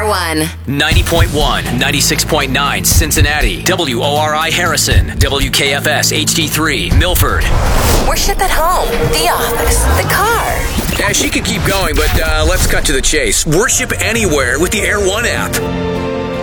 One. 90.1, 96.9 Cincinnati, WORI Harrison, WKFS HD3 Milford. Worship at home, the office, the car. Yeah, she could keep going, but let's cut to the chase. Worship anywhere with the Air One app.